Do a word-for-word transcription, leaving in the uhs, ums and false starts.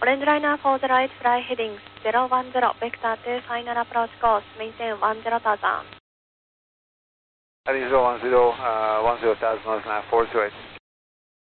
Orange liner for the right, fly heading zero one zero, vector two, final approach course, maintain one zero thousand. Heading zero one zero, uh, one zero thousand, nine four two eight.